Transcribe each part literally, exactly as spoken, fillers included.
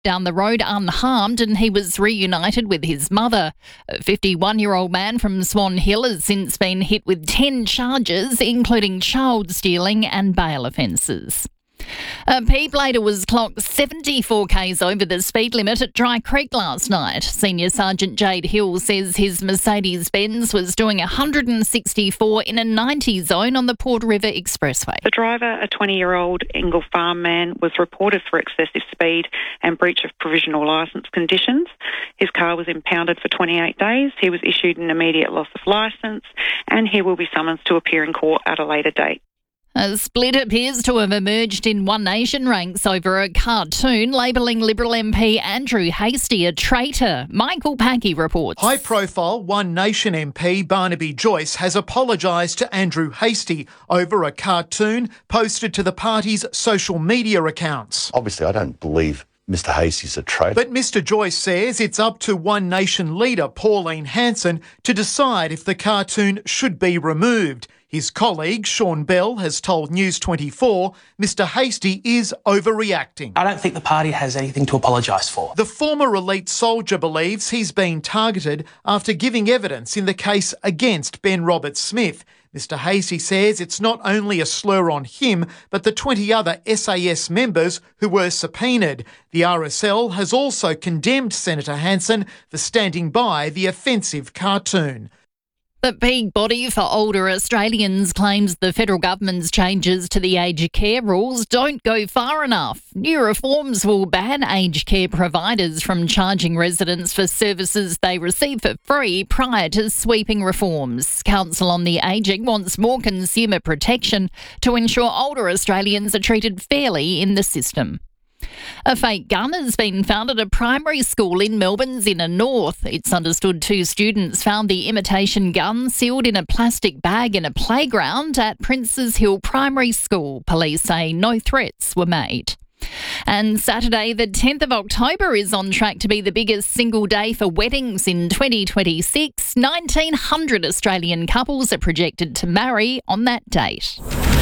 down the road unharmed and he was reunited with his mother. A fifty-one-year-old man from Swan Hill has since been hit with ten charges, including child stealing and bail offences. A P-blader was clocked seventy-four k's over the speed limit at Dry Creek last night. Senior Sergeant Jade Hill says his Mercedes-Benz was doing one hundred sixty-four in a ninety zone on the Port River Expressway. The driver, a twenty-year-old Engle Farm man, was reported for excessive speed and breach of provisional licence conditions. His car was impounded for twenty-eight days. He was issued an immediate loss of licence and he will be summoned to appear in court at a later date. A split appears to have emerged in One Nation ranks over a cartoon labelling Liberal M P Andrew Hastie a traitor. Michael Packey reports. High-profile One Nation M P Barnaby Joyce has apologised to Andrew Hastie over a cartoon posted to the party's social media accounts. Obviously, I don't believe Mister Hastie's a traitor. But Mister Joyce says it's up to One Nation leader Pauline Hanson to decide if the cartoon should be removed. His colleague, Sean Bell, has told News twenty-four Mister Hastie is overreacting. I don't think the party has anything to apologise for. The former elite soldier believes he's been targeted after giving evidence in the case against Ben Roberts-Smith. Mister Hastie says it's not only a slur on him, but the twenty other S A S members who were subpoenaed. The R S L has also condemned Senator Hanson for standing by the offensive cartoon. The peak body for older Australians claims the federal government's changes to the aged care rules don't go far enough. New reforms will ban aged care providers from charging residents for services they receive for free prior to sweeping reforms. Council on the Ageing wants more consumer protection to ensure older Australians are treated fairly in the system. A fake gun has been found at a primary school in Melbourne's inner north. It's understood two students found the imitation gun sealed in a plastic bag in a playground at Princes Hill Primary School. Police say no threats were made. And Saturday, the tenth of October, is on track to be the biggest single day for weddings in twenty twenty-six. nineteen hundred Australian couples are projected to marry on that date.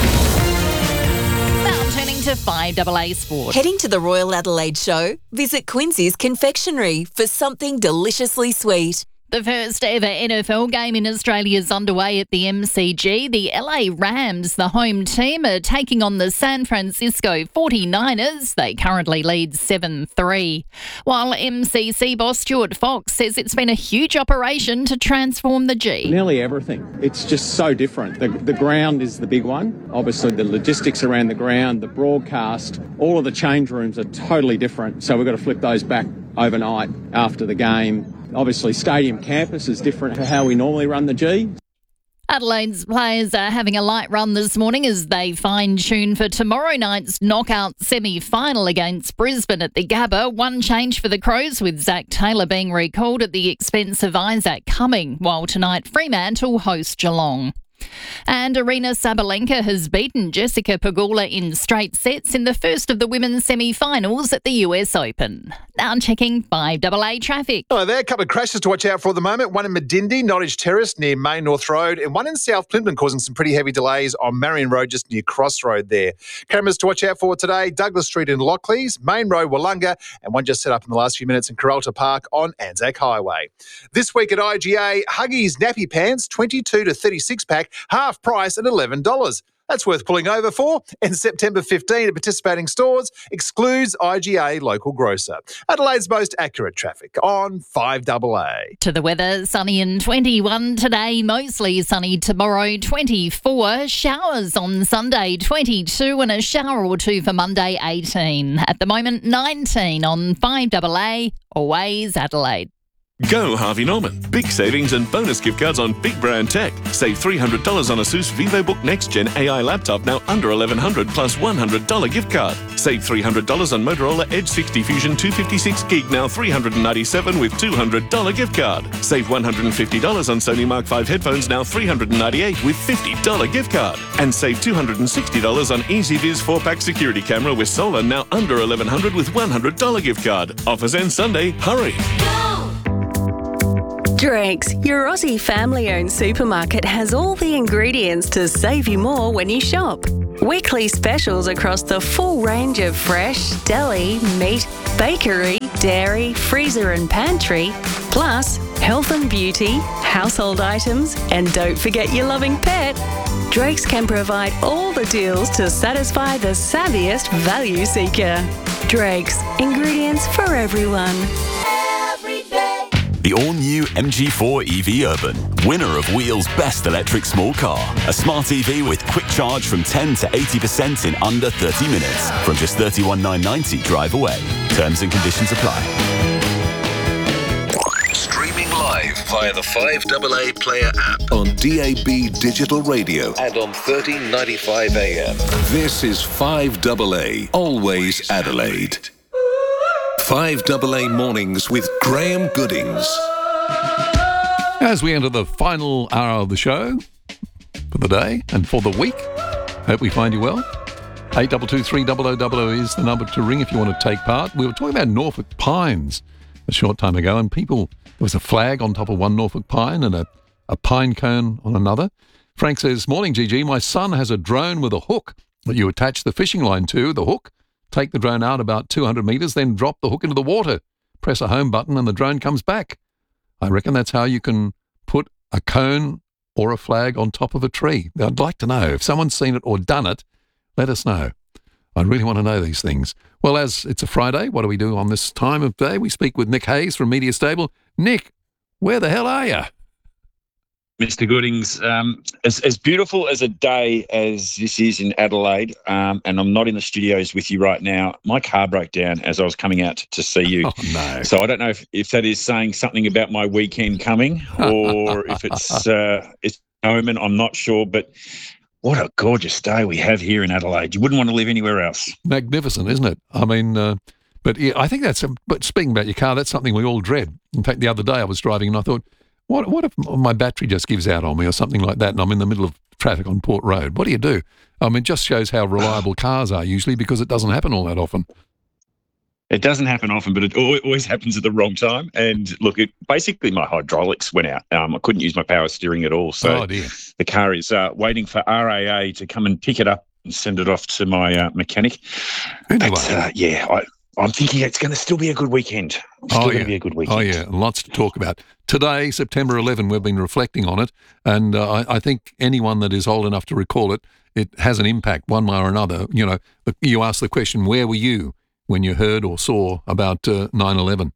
Turning to five A A Sport. Heading to the Royal Adelaide Show? Visit Quincy's Confectionery for something deliciously sweet. The first ever N F L game in Australia is underway at the M C G. The L A Rams, the home team, are taking on the San Francisco forty-niners. They currently lead seven three. While M C C boss Stuart Fox says it's been a huge operation to transform the G. Nearly everything. It's just so different. The, the ground is the big one. Obviously, the logistics around the ground, the broadcast, all of the change rooms are totally different. So we've got to flip those back overnight after the game. Obviously, stadium campus is different to how we normally run the G. Adelaide's players are having a light run this morning as they fine-tune for tomorrow night's knockout semi-final against Brisbane at the Gabba. One change for the Crows, with Zach Taylor being recalled at the expense of Isaac Cumming, while tonight Fremantle host Geelong. And Arina Sabalenka has beaten Jessica Pegula in straight sets in the first of the women's semi-finals at the U S Open. Now checking five A A traffic. Hello there. A couple of crashes to watch out for at the moment. One in Medindi, Norwich Terrace near Main North Road, and one in South Plympton causing some pretty heavy delays on Marion Road just near Crossroad there. Cameras to watch out for today: Douglas Street in Lockleys, Main Road Wollonga, and one just set up in the last few minutes in Coralta Park on Anzac Highway. This week at I G A, Huggies Nappy Pants, twenty-two to thirty-six pack, half price at eleven dollars. That's worth pulling over for. And September fifteenth at participating stores, excludes I G A local grocer. Adelaide's most accurate traffic on five A A. To the weather, sunny and twenty-one today, mostly sunny tomorrow, twenty-four. Showers on Sunday, twenty-two, and a shower or two for Monday, eighteen. At the moment, nineteen on five A A, always Adelaide. Go Harvey Norman. Big savings and bonus gift cards on big brand tech. Save three hundred dollars on Asus VivoBook Next Gen A I laptop, now under eleven hundred dollars plus one hundred dollars gift card. Save three hundred dollars on Motorola Edge sixty Fusion two fifty-six gig, now three hundred ninety-seven dollars with two hundred dollars gift card. Save one hundred fifty dollars on Sony Mark five headphones, now three hundred ninety-eight dollars with fifty dollars gift card. And save two hundred sixty dollars on EasyViz four pack security camera with solar, now under eleven hundred dollars with one hundred dollars gift card. Offers end Sunday. Hurry. Drakes, your Aussie family-owned supermarket, has all the ingredients to save you more when you shop. Weekly specials across the full range of fresh, deli, meat, bakery, dairy, freezer and pantry, plus health and beauty, household items, and don't forget your loving pet. Drake's can provide all the deals to satisfy the savviest value seeker. Drake's, ingredients for everyone. The all-new M G four E V Urban, winner of Wheel's Best Electric Small Car. A smart E V with quick charge from ten to eighty percent in under thirty minutes. From just thirty-one thousand nine hundred ninety drive away. Terms and conditions apply. Streaming live via the five A A Player app on D A B Digital Radio and on thirteen ninety-five A M. This is five A A, always Adelaide. five A A Mornings with Graham Goodings. As we enter the final hour of the show for the day and for the week, hope we find you well. eight two two three zero zero zero zero is the number to ring if you want to take part. We were talking about Norfolk pines a short time ago, and people, there was a flag on top of one Norfolk pine and a, a pine cone on another. Frank says, morning G G, my son has a drone with a hook that you attach the fishing line to, the hook. Take the drone out about two hundred metres, then drop the hook into the water. Press a home button and the drone comes back. I reckon that's how you can put a cone or a flag on top of a tree. I'd like to know. If someone's seen it or done it, let us know. I really want to know these things. Well, as it's a Friday, what do we do on this time of day? We speak with Nick Hayes from Media Stable. Nick, where the hell are you? Mister Goodings, um, as, as beautiful as a day as this is in Adelaide, um, and I'm not in the studios with you right now, my car broke down as I was coming out to see you. Oh, no. So I don't know if, if that is saying something about my weekend coming or if it's uh, it's an omen, I'm not sure. But what a gorgeous day we have here in Adelaide. You wouldn't want to live anywhere else. Magnificent, isn't it? I mean, uh, but yeah, I think that's, a, but speaking about your car, that's something we all dread. In fact, the other day I was driving and I thought, What what if my battery just gives out on me or something like that and I'm in the middle of traffic on Port Road? What do you do? I mean, it just shows how reliable cars are usually because it doesn't happen all that often. It doesn't happen often, but it always happens at the wrong time. And look, it, basically my hydraulics went out. Um, I couldn't use my power steering at all. So oh, dear. The car is uh, waiting for R A A to come and pick it up and send it off to my uh, mechanic. Anyway. But, uh, yeah, I... I'm thinking it's going to still be a good weekend. It's still oh, going yeah. to be a good weekend. Oh, yeah, lots to talk about. Today, September eleventh, we've been reflecting on it, and uh, I, I think anyone that is old enough to recall it, it has an impact one way or another. You know, you ask the question, where were you when you heard or saw about uh, nine eleven?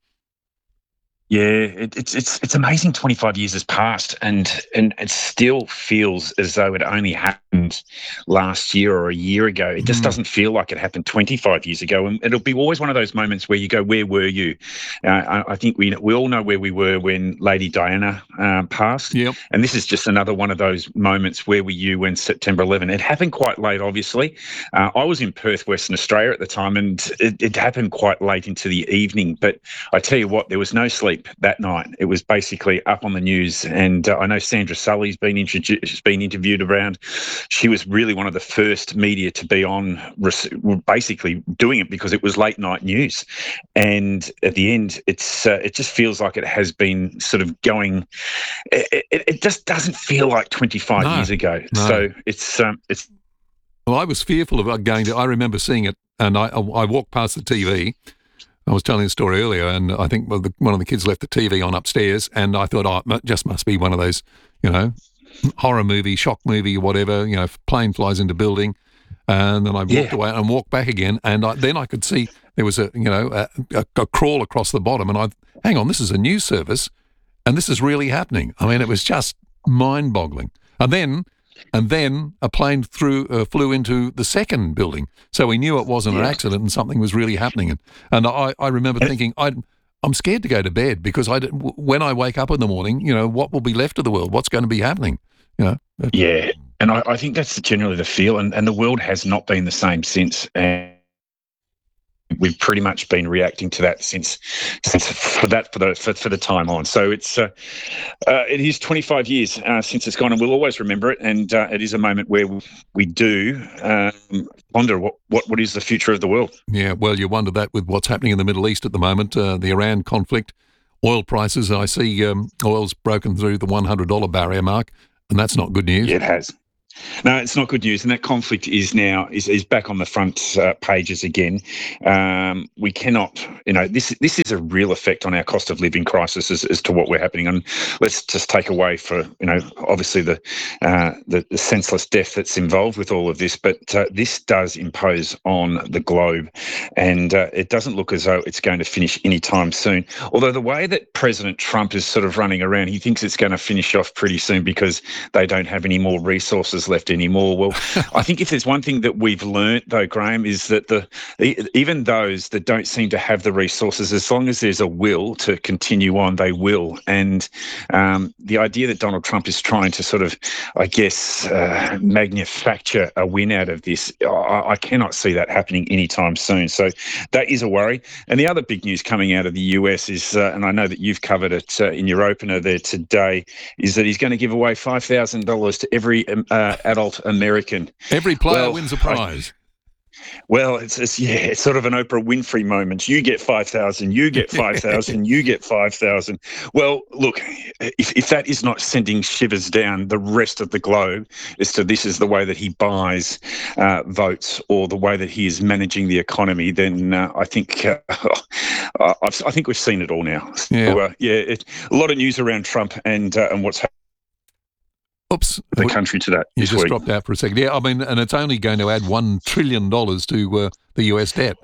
Yeah, it, it's it's it's amazing. twenty-five years has passed, and and it still feels as though it only happened last year or a year ago. It just mm. doesn't feel like it happened twenty-five years ago, and it'll be always one of those moments where you go, "Where were you?" Uh, I, I think we we all know where we were when Lady Diana um, passed, yep. and this is just another one of those moments. Where were you when September eleventh? It happened quite late, obviously. Uh, I was in Perth, Western Australia at the time, and it, it happened quite late into the evening. But I tell you what, there was no sleep that night. It was basically up on the news, and uh, I know Sandra Sully's been introduced, been interviewed around. She was really one of the first media to be on, basically doing it because it was late night news. And at the end, it's uh, it just feels like it has been sort of going. It, it, it just doesn't feel like twenty-five no, years ago. No. So it's um, it's. Well, I was fearful of going to. I remember seeing it, and I I walked past the T V. I was telling the story earlier, and I think one of the kids left the T V on upstairs, and I thought, oh, it just must be one of those, you know, horror movie, shock movie, or whatever, you know, plane flies into building, and then I walked yeah. away and walked back again, and I, then I could see there was a, you know, a, a, a crawl across the bottom, and I, hang on, this is a news service, and this is really happening. I mean, it was just mind-boggling. And then... And then a plane threw, uh, flew into the second building. So we knew it wasn't yeah. an accident and something was really happening. And, and I, I remember thinking, I'd, I'm scared to go to bed because I, when I wake up in the morning, you know, what will be left of the world? What's going to be happening? You know? Yeah, and I, I think that's generally the feel. And, and the world has not been the same since. And we've pretty much been reacting to that since, since for that for the for, for the time on. So it's uh, uh, it is twenty-five years uh, since it's gone, and we'll always remember it. And uh, it is a moment where we, we do um, wonder what, what what is the future of the world. Yeah, well, you wonder that with what's happening in the Middle East at the moment, uh, the Iran conflict, oil prices. I see um, oil's broken through the one hundred dollars barrier mark, and that's not good news. Yeah, it has. No, it's not good news, and that conflict is now is, is back on the front uh, pages again. Um, we cannot, you know, this this is a real effect on our cost of living crisis as, as to what we're happening. And let's just take away for, you know, obviously the uh, the, the senseless death that's involved with all of this, but uh, this does impose on the globe, and uh, it doesn't look as though it's going to finish anytime soon. Although the way that President Trump is sort of running around, he thinks it's going to finish off pretty soon because they don't have any more resources left anymore. Well, I think if there's one thing that we've learnt, though, Graham, is that the even those that don't seem to have the resources, as long as there's a will to continue on, they will. And um, the idea that Donald Trump is trying to sort of, I guess, uh, manufacture a win out of this, I, I cannot see that happening anytime soon. So that is a worry. And the other big news coming out of the U S is, uh, and I know that you've covered it uh, in your opener there today, is that he's going to give away five thousand dollars to every um, uh, adult American. Every player well, wins a prize. I, well, it's, it's yeah, it's sort of an Oprah Winfrey moment. You get five thousand, you get five thousand, you get five thousand. Well, look, if if that is not sending shivers down the rest of the globe as to this is the way that he buys uh, votes or the way that he is managing the economy, then uh, I think uh, I've, I think we've seen it all now. Yeah, so, uh, yeah, it, a lot of news around Trump and uh, and what's happening. Oops. The country to that. You just week. dropped out for a second. Yeah, I mean, and it's only going to add one trillion dollars to uh, the U S debt.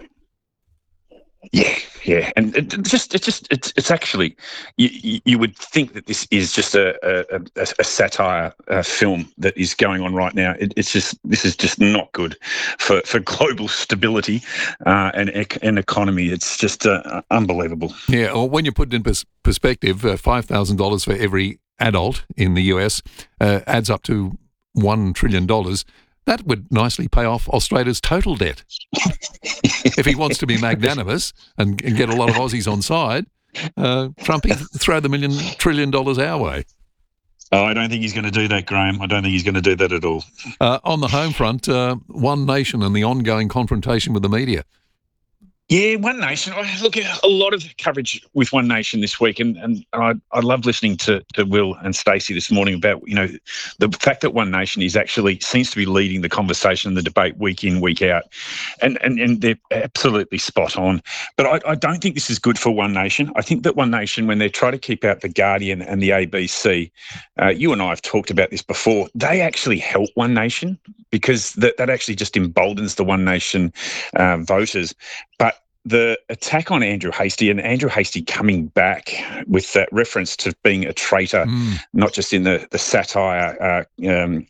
Yeah, yeah, and it just, it just, it's, it's actually, you, you would think that this is just a a, a, a satire uh, film that is going on right now. It, it's just, this is just not good for, for global stability uh, and and economy. It's just uh, unbelievable. Yeah, well, when you put it in pers- perspective, uh, five thousand dollars for every adult in the U S uh, adds up to one trillion dollars. That would nicely pay off Australia's total debt. If he wants to be magnanimous and, and get a lot of Aussies on side, uh, Trumpy, throw the million trillion dollars our way. Oh, I don't think he's going to do that, Graham. I don't think he's going to do that at all. Uh, on the home front, uh, One Nation and the ongoing confrontation with the media. Yeah, One Nation. I look at a lot of coverage with One Nation this week, and, and I, I love listening to, to Will and Stacey this morning about, you know, the fact that One Nation is actually seems to be leading the conversation and the debate week in, week out, and and, and they're absolutely spot on. But I, I don't think this is good for One Nation. I think that One Nation, when they try to keep out the Guardian and the A B C, uh, you and I have talked about this before, they actually help One Nation because that, that actually just emboldens the One Nation uh, voters. But the attack on Andrew Hastie and Andrew Hastie coming back with that reference to being a traitor, mm. not just in the, the satire uh, um,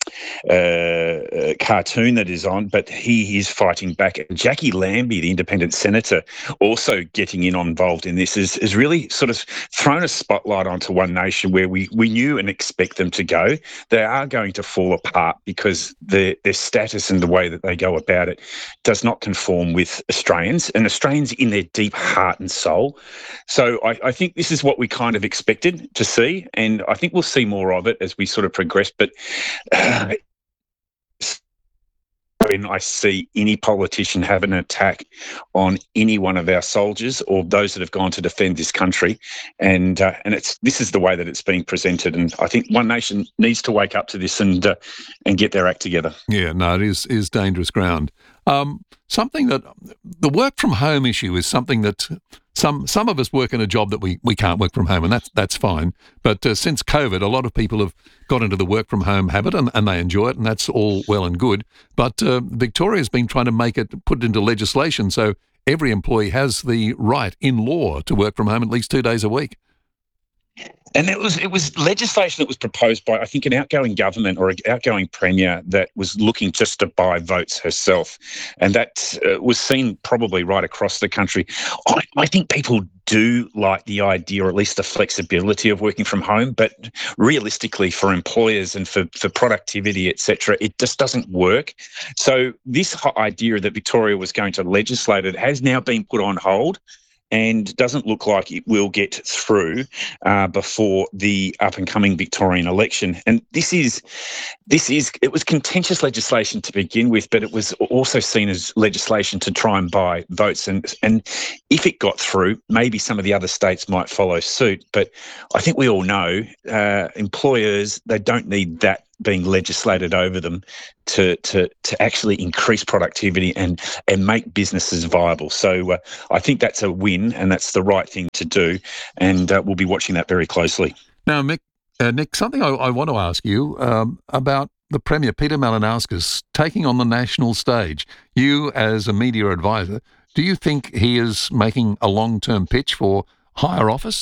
uh, cartoon that is on, but he is fighting back. Jackie Lambie, the independent senator, also getting in involved in this, is, is really sort of thrown a spotlight onto One Nation where we, we knew and expect them to go. They are going to fall apart because their, their status and the way that they go about it does not conform with Australians, and Australians in their deep heart and soul. So I, I think this is what we kind of expected to see, and I think we'll see more of it as we sort of progress. But uh, when I see any politician have an attack on any one of our soldiers or those that have gone to defend this country, and uh, and it's this is the way that it's being presented, and I think One Nation needs to wake up to this and uh, and get their act together. Yeah, no, it is is dangerous ground. Um, something that the work from home issue is something that some some of us work in a job that we, we can't work from home, and that's that's fine. But uh, since COVID, a lot of people have got into the work from home habit, and, and they enjoy it, and that's all well and good. But uh, Victoria's been trying to make it, put it into legislation, so every employee has the right in law to work from home at least two days a week. And it was it was legislation that was proposed by, I think, an outgoing government or an outgoing premier that was looking just to buy votes herself. And that uh, was seen probably right across the country. I, I think people do like the idea, or at least the flexibility of working from home. But realistically, for employers and for, for productivity, et cetera, it just doesn't work. So this idea that Victoria was going to legislate it has now been put on hold, and doesn't look like it will get through uh, before the up-and-coming Victorian election. And this is, this is, it was contentious legislation to begin with, but it was also seen as legislation to try and buy votes. And and if it got through, maybe some of the other states might follow suit. But I think we all know uh, employers, they don't need that being legislated over them to to to actually increase productivity and and make businesses viable. So uh, I think that's a win, and that's the right thing to do, and uh, we'll be watching that very closely. Now, Mick, uh, Nick, something I, I want to ask you um, about the Premier, Peter Malinauskas, taking on the national stage. You, as a media advisor, do you think he is making a long-term pitch for higher office?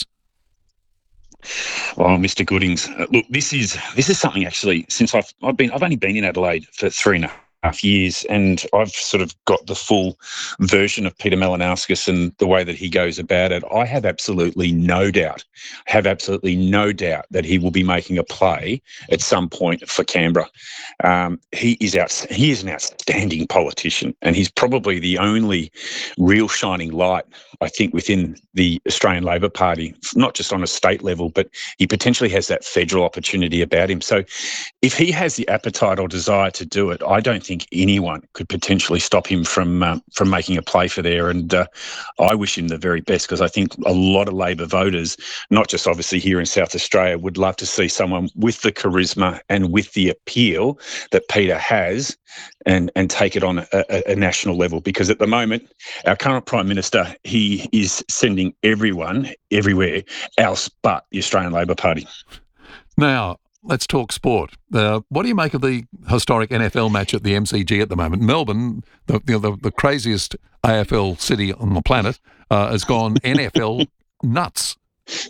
Well, Mister Goodings, uh, look, this is this is something actually. Since I've I've been I've only been in Adelaide for three and a half years, and I've sort of got the full version of Peter Malinauskas and the way that he goes about it. I have absolutely no doubt, have absolutely no doubt that he will be making a play at some point for Canberra. Um, he is out. He is an outstanding politician, and he's probably the only real shining light, I think, within the Australian Labor Party, not just on a state level, but he potentially has that federal opportunity about him. So if he has the appetite or desire to do it, I don't think anyone could potentially stop him from uh, from making a play for there. And uh, I wish him the very best, because I think a lot of Labor voters, not just obviously here in South Australia, would love to see someone with the charisma and with the appeal that Peter has, and and take it on a, a, a national level. Because at the moment, our current Prime Minister, he is sending everyone everywhere else but the Australian Labor Party. Now, let's talk sport. Uh, what do you make of the historic N F L match at the M C G at the moment? Melbourne, the the, the, the craziest A F L city on the planet, uh, has gone N F L nuts.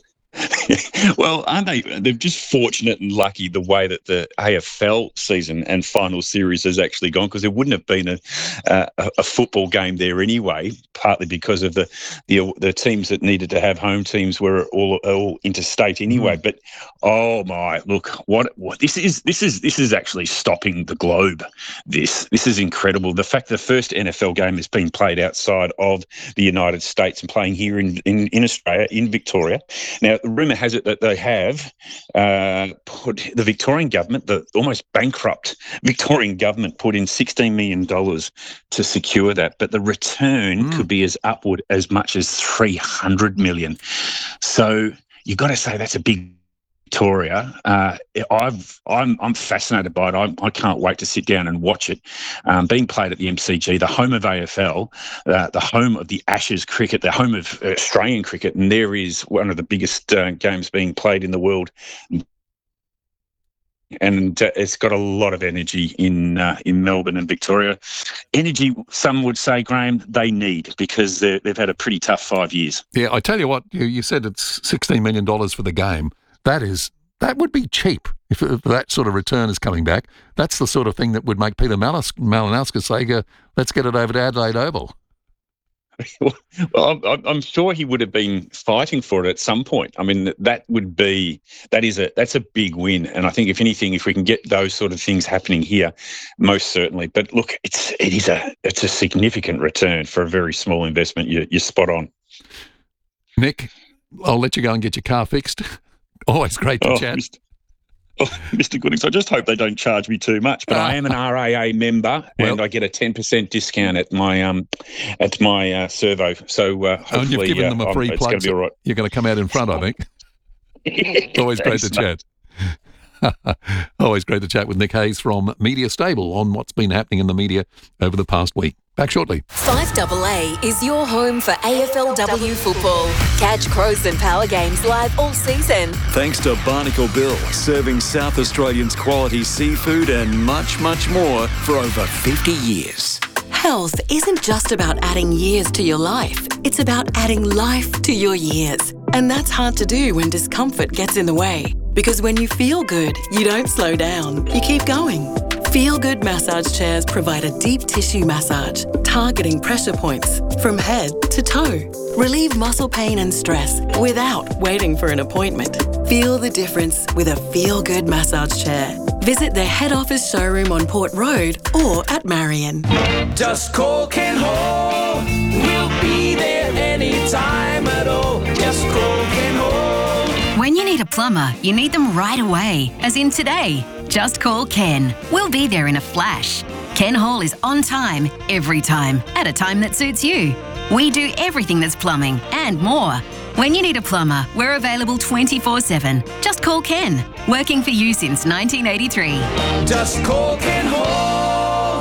Well, aren't they? They're just fortunate and lucky the way that the A F L season and final series has actually gone, because there wouldn't have been a, a a football game there anyway. Partly because of the the the teams that needed to have home teams were all all interstate anyway. Mm. But oh my, look, what what this is this is this is actually stopping the globe. This this is incredible. The fact that the first N F L game has been played outside of the United States and playing here in in, in Australia, in Victoria. Now, the rumour has it that they have uh, put the Victorian government, the almost bankrupt Victorian government, put in sixteen million dollars to secure that, but the return mm. could be as upward as much as three hundred million dollars. So you've got to say that's a big Victoria. Uh, I've, I'm, I'm fascinated by it. I, I can't wait to sit down and watch it. Um, being played at the M C G, the home of A F L, uh, the home of the Ashes cricket, the home of Australian cricket, and there is one of the biggest uh, games being played in the world. And uh, it's got a lot of energy in uh, in Melbourne and Victoria. Energy, some would say, Graham, they need, because they've had a pretty tough five years. Yeah, I tell you what, you, you said it's sixteen million dollars for the game. That is, that would be cheap if, if that sort of return is coming back. That's the sort of thing that would make Peter Malinauskas say, let's get it over to Adelaide Oval. Well, I'm, I'm sure he would have been fighting for it at some point. I mean, that would be, that is a, that's a big win. And I think if anything, if we can get those sort of things happening here, most certainly. But look, it's, it is a, it's a significant return for a very small investment. You're, you're spot on. Nick, I'll let you go and get your car fixed. Always great to oh, chat. Mister Oh, Mister Goodings, I just hope they don't charge me too much. But I am an R A A member, well, and I get a ten percent discount at my um at my uh, servo. So uh, hopefully, and you've given uh, them a free it's plug. Going to be all right. You're going to come out in front, I think. It's always great to chat. Always great to chat with Nick Hayes from Media Stable on what's been happening in the media over the past week. Back shortly. five A A is your home for A F L W football. Catch Crows and Power games live all season. Thanks to Barnacle Bill, serving South Australians quality seafood and much, much more for over fifty years. Health isn't just about adding years to your life. It's about adding life to your years. And that's hard to do when discomfort gets in the way. Because when you feel good, you don't slow down. You keep going. Feel Good massage chairs provide a deep tissue massage, targeting pressure points from head to toe. Relieve muscle pain and stress without waiting for an appointment. Feel the difference with a Feel Good massage chair. Visit their head office showroom on Port Road or at Marion. Just call Ken Hall. We'll be there anytime at all. Just call Ken Hall. When you need a plumber, you need them right away, as in today. Just call Ken. We'll be there in a flash. Ken Hall is on time, every time, at a time that suits you. We do everything that's plumbing and more. When you need a plumber, we're available twenty-four seven. Just call Ken. Working for you since nineteen eighty-three. Just call Ken Hall.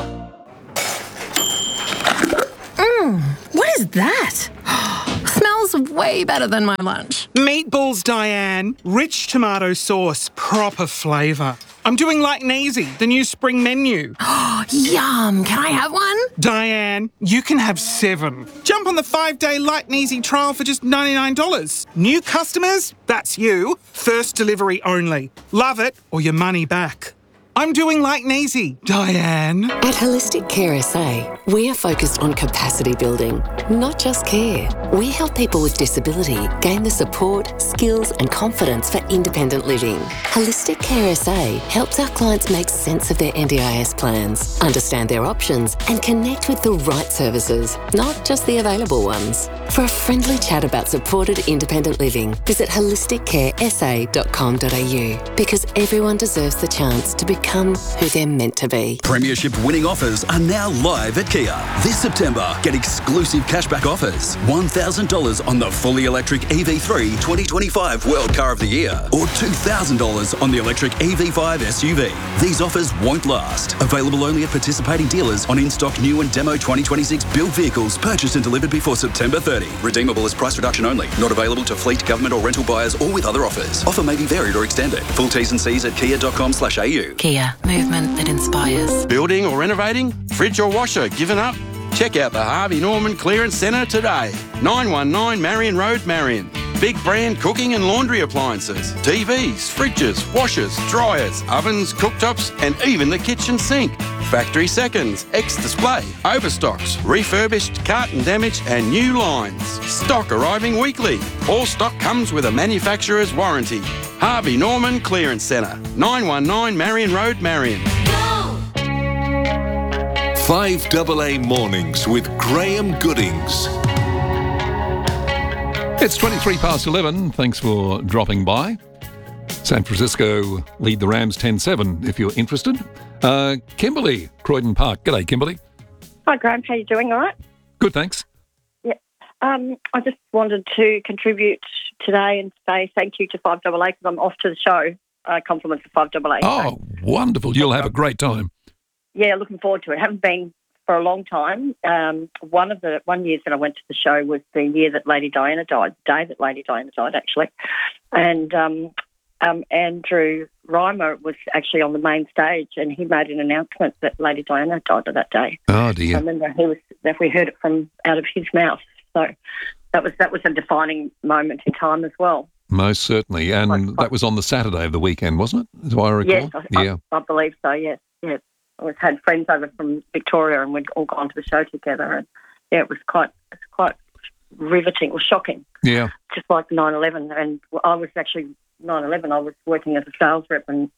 Mmm, what is that? Smells way better than my lunch. Meatballs, Diane. Rich tomato sauce, proper flavour. I'm doing like Neasy, the new spring menu. Yum, can I have one? Diane, you can have seven. Jump on the five-day Like Neasy trial for just ninety-nine dollars. New customers? That's you. First delivery only. Love it or your money back. I'm doing like Neasy, Diane. At Holistic Care S A, we are focused on capacity building, not just care. We help people with disability gain the support, skills and confidence for independent living. Holistic Care S A helps our clients make sense of their N D I S plans, understand their options and connect with the right services, not just the available ones. For a friendly chat about supported independent living, visit holistic care s a dot com dot a u because everyone deserves the chance to become who they're meant to be. Premiership winning offers are now live at Kia. This September, get exclusive cashback offers. one thousand dollars on the fully electric E V three twenty twenty-five World Car of the Year or two thousand dollars on the electric E V five S U V. These offers won't last. Available only at participating dealers on in-stock new and demo twenty twenty-six built vehicles purchased and delivered before September thirtieth. Redeemable as price reduction only. Not available to fleet, government or rental buyers or with other offers. Offer may be varied or extended. Full T's and C's at kia dot com slash a u. Kia, movement that inspires. Building or renovating? Fridge or washer given up? Check out the Harvey Norman Clearance Centre today. nine one nine Marion Road, Marion. Big brand cooking and laundry appliances, T Vs, fridges, washers, dryers, ovens, cooktops and even the kitchen sink. Factory seconds, ex-display, overstocks, refurbished, carton damage and new lines. Stock arriving weekly. All stock comes with a manufacturer's warranty. Harvey Norman Clearance Centre, nine one nine Marion Road, Marion. five double A Mornings with Graham Goodings. It's twenty-three past eleven. Thanks for dropping by. San Francisco lead the Rams ten seven if you're interested. Uh, Kimberly, Croydon Park. G'day, Kimberly. Hi, Graham. How you doing? All right? Good, thanks. Yeah. Um, I just wanted to contribute today and say thank you to five double A because I'm off to the show. Uh, compliments to five double A. Oh, so. Wonderful. You'll have a great time. Yeah, looking forward to it. Haven't been for a long time. Um, one of the one year that I went to the show was the year that Lady Diana died, the day that Lady Diana died, actually. And um, um, Andrew Reimer was actually on the main stage, and he made an announcement that Lady Diana died that day. Oh dear! I remember he was that we heard it from out of his mouth. So that was that was a defining moment in time as well. Most certainly, and like, that was on the Saturday of the weekend, wasn't it? Do I recall? Yes, I, yeah, I, I believe so. Yes, yes. I had friends over from Victoria, and we'd all gone to the show together, and yeah, it was quite, it's quite riveting or shocking. Yeah, just like nine eleven, and I was actually nine eleven. I was working as a sales rep, and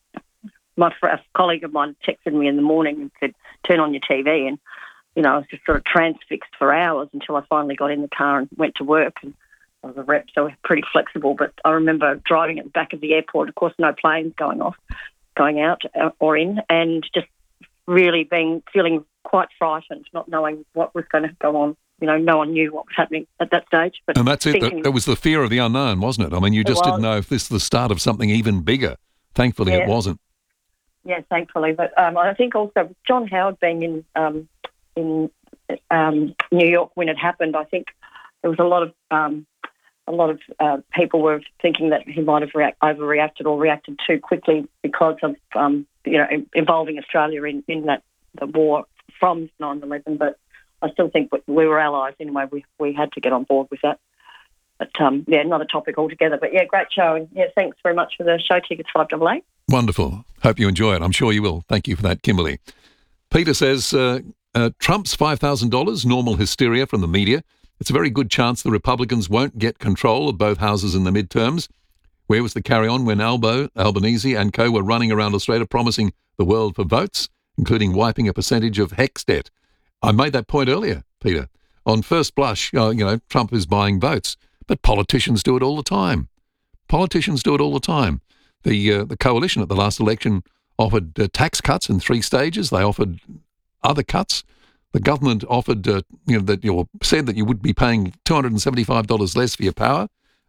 my a colleague of mine texted me in the morning and said, "Turn on your T V," and you know, I was just sort of transfixed for hours until I finally got in the car and went to work. And I was a rep, so I was pretty flexible. But I remember driving at the back of the airport. Of course, no planes going off, going out or in, and just really being feeling quite frightened, not knowing what was going to go on. You know, no one knew what was happening at that stage. But and that's it. That, that was the fear of the unknown, wasn't it? I mean, you just didn't know if this was the start of something even bigger. Thankfully, yeah. it wasn't. Yeah, thankfully. But um, I think also John Howard being in um, in um, New York when it happened, I think there was a lot of um, a lot of uh, people were thinking that he might have react- overreacted or reacted too quickly because of um, you know involving Australia in, in that the war from nine eleven. But I still think we were allies anyway. We we had to get on board with that. But um, yeah, another topic altogether. But yeah, great show. And yeah, thanks very much for the show tickets, five double A. Wonderful. Hope you enjoy it. I'm sure you will. Thank you for that, Kimberly. Peter says uh, uh, Trump's five thousand dollars, normal hysteria from the media. It's a very good chance the Republicans won't get control of both houses in the midterms. Where was the carry-on when Albo, Albanese and co were running around Australia promising the world for votes, including wiping a percentage of HECS debt? I made that point earlier, Peter. On first blush, uh, you know, Trump is buying votes, but politicians do it all the time. Politicians do it all the time. The uh, the coalition at the last election offered uh, tax cuts in three stages. They offered other cuts. The government offered, uh, you know, that you said that you would be paying two hundred seventy-five dollars less for your power.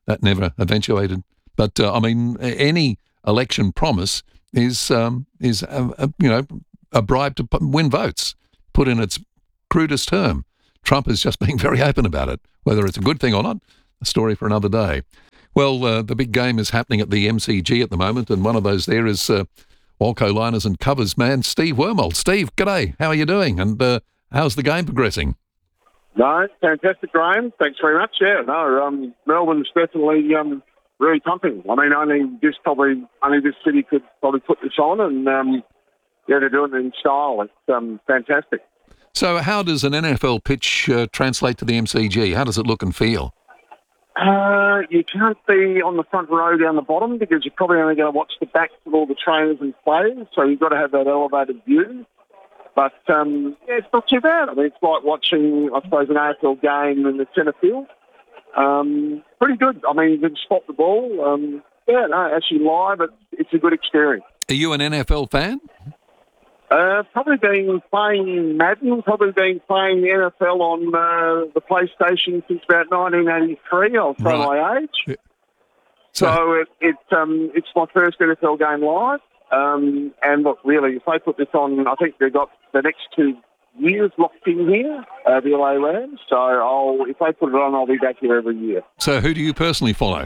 that never eventuated. But, uh, I mean, any election promise is, um, is a, a, you know, a bribe to win votes, put in its crudest term. Trump is just being very open about it. Whether it's a good thing or not, a story for another day. Well, uh, the big game is happening at the M C G at the moment, and one of those there is uh, Walco Liners and Covers man, Steve Wormold. Steve, g'day. How are you doing? And uh, how's the game progressing? No, fantastic, Graham. Thanks very much. Yeah, no, um, Melbourne's definitely um, really pumping. I mean, only this probably only this city could probably put this on, and um, yeah, they're doing it in style. It's um, fantastic. So, how does an N F L pitch uh, translate to the M C G? How does it look and feel? Uh, you can't be on the front row down the bottom because you're probably only going to watch the backs of all the trainers and players, so you've got to have that elevated view. But, um, yeah, it's not too bad. I mean, it's like watching, I suppose, an A F L game in the centre field. Um, pretty good. I mean, you can spot the ball. Um, yeah, no, actually live, it's, it's a good experience. Are you an N F L fan? Uh, probably been playing Madden, probably been playing the N F L on uh, the PlayStation since about nineteen eighty-three. I'll say right. my age. Yeah. So, so it, it, um, it's my first N F L game live. Um, and look, really, if they put this on, I think they've got the next two years locked in here, uh, the L A Rams. So I'll, if they put it on, I'll be back here every year. So who do you personally follow?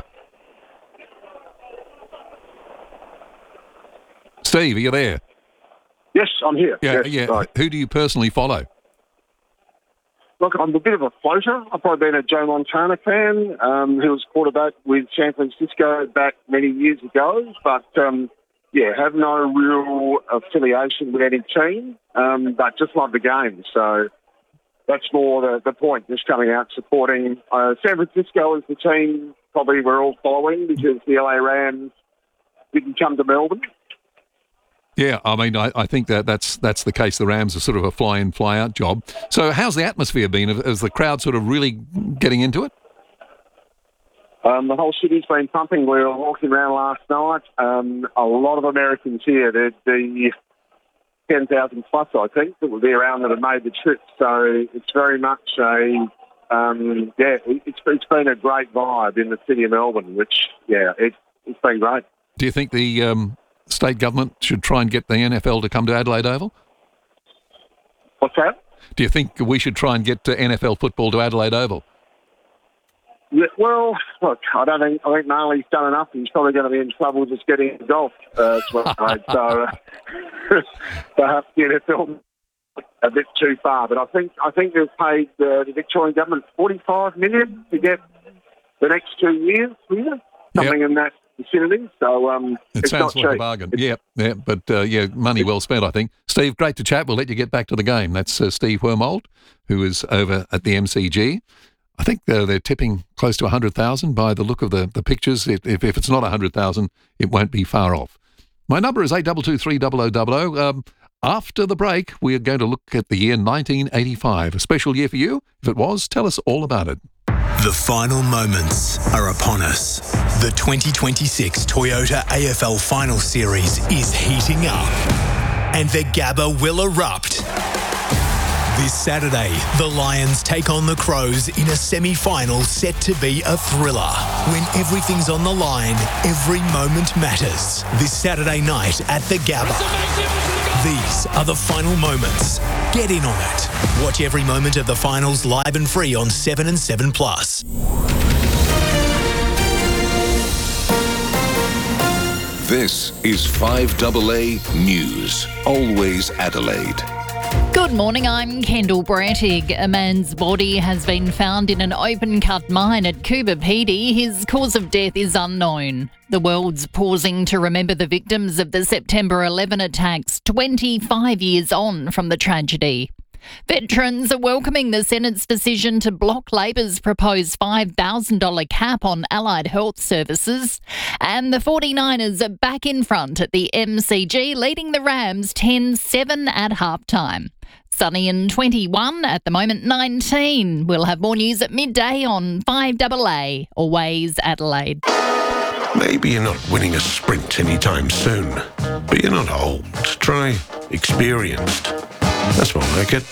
Steve, are you there? Yes, I'm here. Yeah, yes, yeah. Right. Who do you personally follow? Look, I'm a bit of a floater. I've probably been a Joe Montana fan, um, who was quarterback with San Francisco back many years ago. But, um, yeah, have no real affiliation with any team, um, but just love the game. So that's more the, the point, just coming out supporting. Uh, San Francisco is the team probably we're all following because the L A Rams didn't come to Melbourne. Yeah, I mean, I, I think that that's that's the case. The Rams are sort of a fly-in, fly-out job. So how's the atmosphere been? Is the crowd sort of really getting into it? Um, the whole city's been pumping. We were walking around last night. Um, a lot of Americans here. There'd be ten thousand plus, I think, that will be around that have made the trip. So it's very much a, um, yeah, it's, it's been a great vibe in the city of Melbourne, which, yeah, it, it's been great. Do you think the um, state government should try and get the N F L to come to Adelaide Oval? What's that? Do you think we should try and get N F L football to Adelaide Oval? Yeah, well, look, I don't think I think Marley's done enough. He's probably going to be in trouble just getting into golf. Uh, so uh, perhaps the N F L a bit too far. But I think I think they've paid uh, the Victorian government forty-five million to get the next two years here, something yep. in that vicinity. So um, it it's sounds not like cheap. a bargain. Yeah, yeah, but uh, yeah, money well spent, I think. Steve, great to chat. We'll let you get back to the game. That's uh, Steve Wormold, who is over at the M C G. I think they're, they're tipping close to one hundred thousand by the look of the, the pictures. If, if, if it's not one hundred thousand, it won't be far off. My number is eight two two three zero zero zero zero. Um, after the break, we are going to look at the year nineteen eighty-five. A special year for you? If it was, tell us all about it. The final moments are upon us. The twenty twenty-six Toyota A F L Final Series is heating up, and the Gabba will erupt. This Saturday, the Lions take on the Crows in a semi-final set to be a thriller. When everything's on the line, every moment matters. This Saturday night at the Gabba. These are the final moments. Get in on it. Watch every moment of the finals live and free on seven and seven plus. This is five A A News. Always Adelaide. Good morning, I'm Kendall Brattig. A man's body has been found in an open-cut mine at Coober Pedy. His cause of death is unknown. The world's pausing to remember the victims of the September eleventh attacks, twenty-five years on from the tragedy. Veterans are welcoming the Senate's decision to block Labor's proposed five thousand dollars cap on allied health services. And the forty-niners are back in front at the M C G, leading the Rams ten seven at halftime. Sunny and twenty-one, at the moment nineteen. We'll have more news at midday on five A A, always Adelaide. Maybe you're not winning a sprint anytime soon, but you're not old. Try experienced. That's more like it.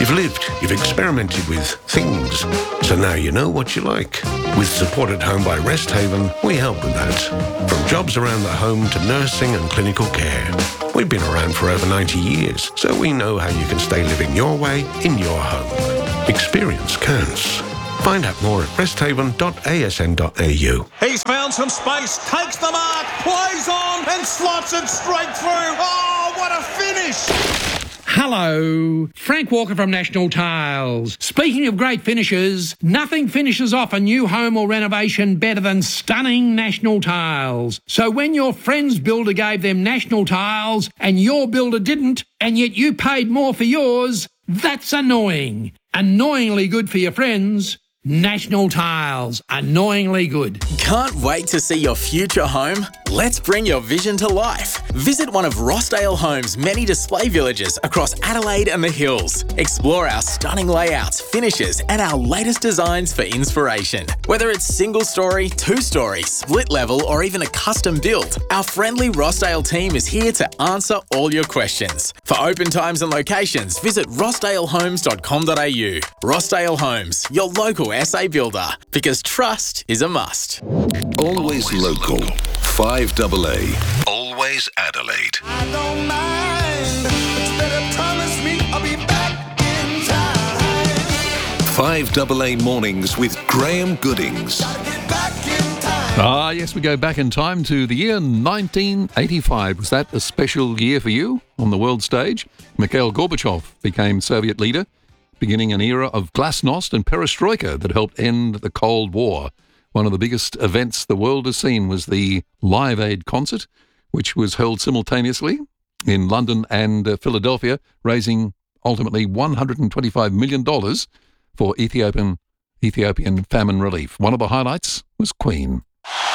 You've lived, you've experimented with things, so now you know what you like. With Support at Home by Resthaven, we help with that. From jobs around the home to nursing and clinical care. We've been around for over ninety years, so we know how you can stay living your way in your home. Experience counts. Find out more at resthaven dot a s n dot a u. He's found some space, takes the mark, plays on and slots it straight through. Oh, what a finish! Hello, Frank Walker from National Tiles. Speaking of great finishes, nothing finishes off a new home or renovation better than stunning National Tiles. So when your friend's builder gave them National Tiles and your builder didn't, and yet you paid more for yours, that's annoying. Annoyingly good for your friends. National Tiles, annoyingly good. Can't wait to see your future home? Let's bring your vision to life. Visit one of Rossdale Homes' many display villages across Adelaide and the Hills. Explore our stunning layouts, finishes, and our latest designs for inspiration. Whether it's single story, two story, split level, or even a custom build, our friendly Rossdale team is here to answer all your questions. For open times and locations, visit rossdale homes dot com dot a u. Rossdale Homes, your local S A builder, because trust is a must. Always local. five double A. Always Adelaide. I don't mind. Better promise me I'll be back in time. five double A Mornings with Graham Goodings. Ah, yes, we go back in time to the year nineteen eighty-five. Was that a special year for you on the world stage? Mikhail Gorbachev became Soviet leader, beginning an era of glasnost and perestroika that helped end the Cold War. One of the biggest events the world has seen was the Live Aid concert, which was held simultaneously in London and uh, Philadelphia, raising ultimately one hundred twenty-five million dollars for Ethiopian, Ethiopian famine relief. One of the highlights was Queen.